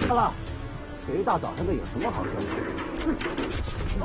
怎么了？这一大早上的有什么好说的？